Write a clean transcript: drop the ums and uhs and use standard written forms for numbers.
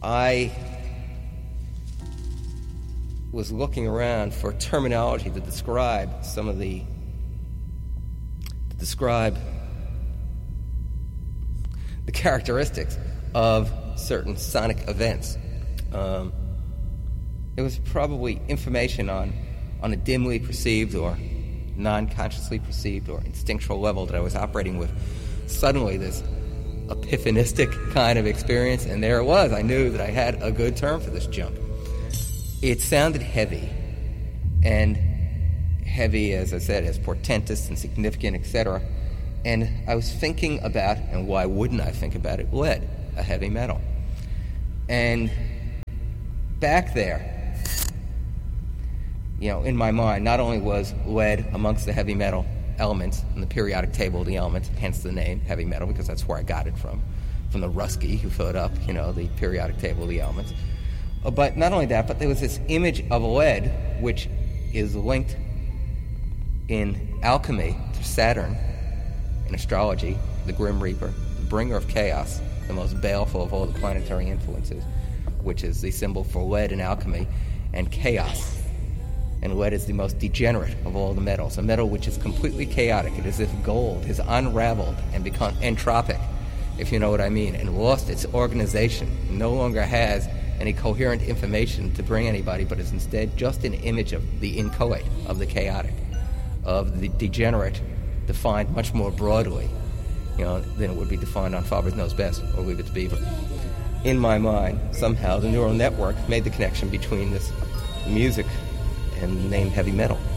I was looking around for terminology to describe the characteristics of certain sonic events. It was probably information on a dimly perceived or non-consciously perceived or instinctual level that I was operating with. Suddenly this epiphanistic kind of experience, and there it was. I knew that I had a good term for this jump. It sounded heavy, and heavy, as I said, as portentous and significant, etc. And I was thinking about, and why wouldn't I think about it, lead, a heavy metal. And back there, in my mind, not only was lead amongst the heavy metal elements in the periodic table of the elements, hence the name heavy metal, because that's where I got it from the Ruski who filled up, the periodic table of the elements. But not only that, but there was this image of lead, which is linked in alchemy to Saturn, in astrology, the Grim Reaper, the bringer of chaos, the most baleful of all the planetary influences, which is the symbol for lead in alchemy, and chaos. And lead is the most degenerate of all the metals, a metal which is completely chaotic. It is as if gold has unraveled and become entropic, if you know what I mean, and lost its organization, no longer has any coherent information to bring anybody, but is instead just an image of the inchoate, of the chaotic, of the degenerate, defined much more broadly, than it would be defined on Faber's Knows Best or Leave It to Beaver. In my mind, somehow, the neural network made the connection between this music and the name heavy metal.